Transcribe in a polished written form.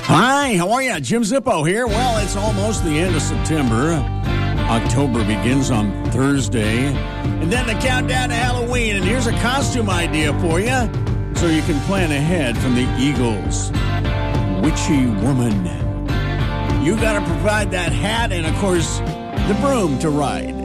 Hi, how are you? Jim Zippo here. Well, it's almost the end of September. October begins on Thursday. And then the countdown to Halloween. And here's a costume idea for you so you can plan ahead from the Eagles. Witchy Woman. You got to provide that hat and, of course, the broom to ride.